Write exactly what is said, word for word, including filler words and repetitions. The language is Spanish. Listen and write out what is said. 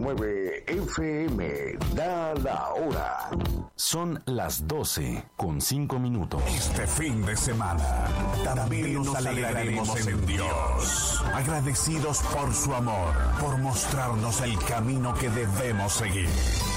nueve F M da la hora. Son las doce con cinco minutos. Este fin de semana también nos alegraremos en Dios, agradecidos por su amor, por mostrarnos el camino que debemos seguir.